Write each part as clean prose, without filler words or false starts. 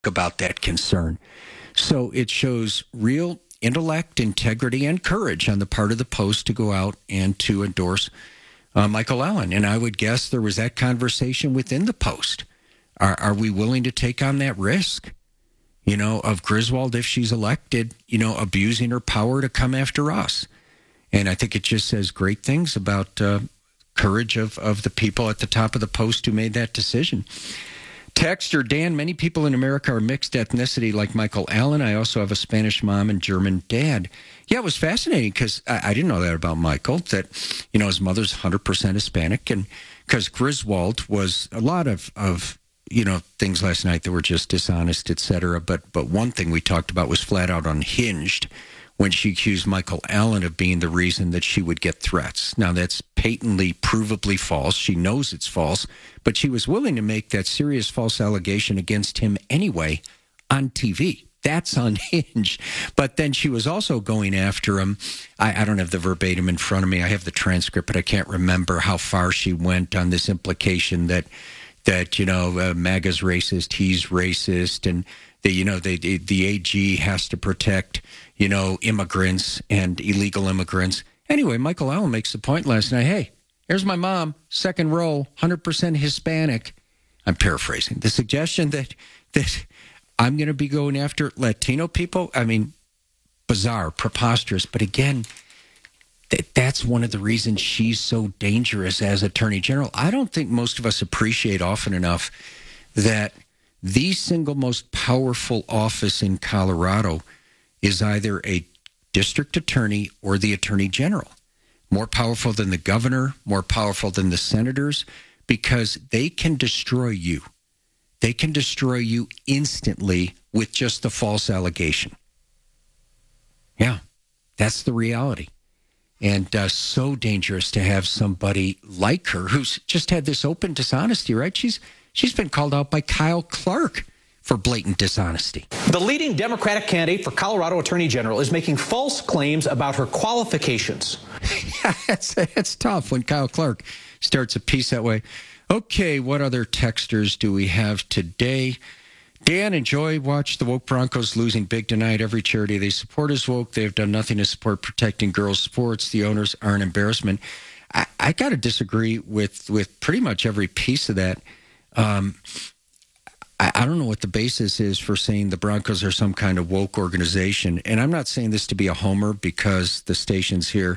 about that concern. So it shows real intellect, integrity, and courage on the part of the Post to go out and to endorse Michael Allen. And I would guess there was that conversation within the Post. Are we willing to take on that risk, of Griswold, if she's elected, abusing her power to come after us? And I think it just says great things about courage of the people at the top of the Post who made that decision. Texter Dan, many people in America are mixed ethnicity like Michael Allen. I also have a Spanish mom and German dad. Yeah, it was fascinating because I didn't know that about Michael, that, his mother's 100% Hispanic. And because Griswold was a lot of things last night that were just dishonest, et cetera. But one thing we talked about was flat out unhinged when she accused Michael Allen of being the reason that she would get threats. Now, that's patently, provably false. She knows it's false, but she was willing to make that serious false allegation against him anyway on TV. That's unhinged. But then she was also going after him. I don't have the verbatim in front of me. I have the transcript, but I can't remember how far she went on this implication that MAGA's racist, he's racist, and the AG has to protect, immigrants and illegal immigrants. Anyway, Michael Allen makes the point last night, hey, here's my mom, second row, 100% Hispanic. I'm paraphrasing. The suggestion that I'm going to be going after Latino people, I mean, bizarre, preposterous. But again, that's one of the reasons she's so dangerous as Attorney General. I don't think most of us appreciate often enough that the single most powerful office in Colorado is either a district attorney or the Attorney General. More powerful than the governor, more powerful than the senators, because they can destroy you. They can destroy you instantly with just a false allegation. Yeah, that's the reality. And so dangerous to have somebody like her who's just had this open dishonesty, right? She's been called out by Kyle Clark for blatant dishonesty. The leading Democratic candidate for Colorado Attorney General is making false claims about her qualifications. Yeah, it's tough when Kyle Clark starts a piece that way. Okay, what other texters do we have today? Dan, watch the woke Broncos losing big tonight. Every charity they support is woke. They have done nothing to support protecting girls' sports. The owners are an embarrassment. I got to disagree with pretty much every piece of that. I don't know what the basis is for saying the Broncos are some kind of woke organization. And I'm not saying this to be a homer because the stations here,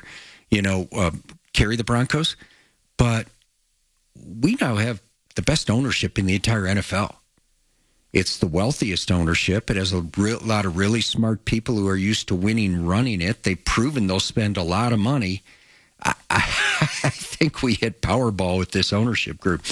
carry the Broncos. But we now have the best ownership in the entire NFL. It's the wealthiest ownership. It has a lot of really smart people who are used to winning running it. They've proven they'll spend a lot of money. I think we hit Powerball with this ownership group.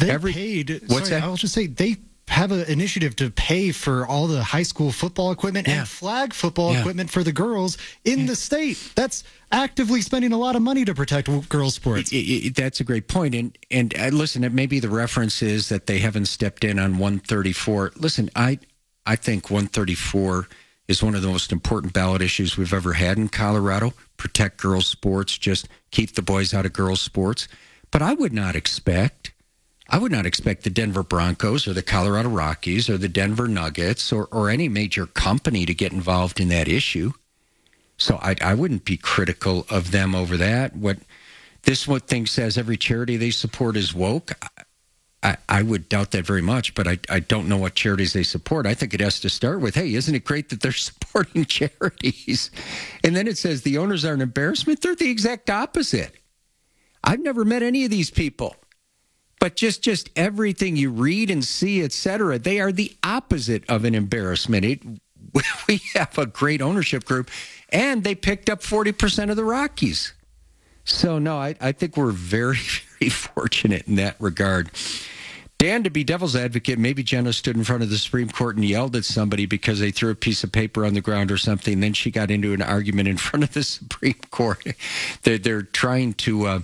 I'll just say they have an initiative to pay for all the high school football equipment and flag football equipment for the girls in the state. That's actively spending a lot of money to protect girls' sports. That's a great point. And listen, maybe the reference is that they haven't stepped in on 134. Listen, I think 134 is one of the most important ballot issues we've ever had in Colorado. Protect girls' sports, just keep the boys out of girls' sports. But I would not expect the Denver Broncos or the Colorado Rockies or the Denver Nuggets or any major company to get involved in that issue. So I wouldn't be critical of them over that. What thing says every charity they support is woke. I would doubt that very much, but I don't know what charities they support. I think it has to start with, hey, isn't it great that they're supporting charities? And then it says the owners are an embarrassment. They're the exact opposite. I've never met any of these people. But just everything you read and see, et cetera, they are the opposite of an embarrassment. We have a great ownership group, and they picked up 40% of the Rockies. So, no, I think we're very, very fortunate in that regard. Dan, to be devil's advocate, maybe Jenna stood in front of the Supreme Court and yelled at somebody because they threw a piece of paper on the ground or something. Then she got into an argument in front of the Supreme Court. They're trying to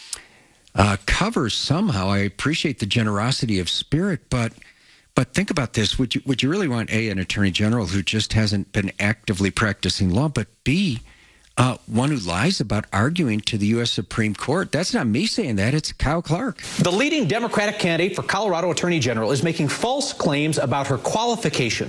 cover somehow. I appreciate the generosity of spirit, but think about this. Would you really want, A, an attorney general who just hasn't been actively practicing law, but B, one who lies about arguing to the U.S. Supreme Court. That's not me saying that. It's Kyle Clark. The leading Democratic candidate for Colorado Attorney General is making false claims about her qualifications.